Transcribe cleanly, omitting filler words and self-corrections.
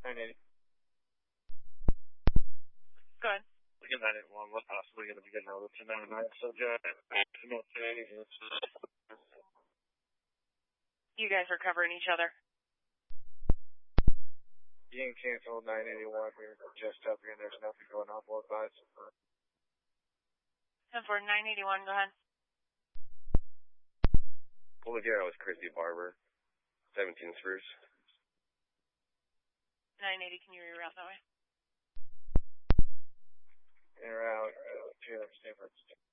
980. Go ahead. Look at 981. What's possibly going to be getting out of the 1099 subject? You guys are covering each other. Being canceled 981. We're just up here and there's nothing going on both sides. 10-4, 981, go ahead. Bulgaro with Chrissy Barber, 17 Spruce. 980, can you reroute that way? In or out, 200 Stanford.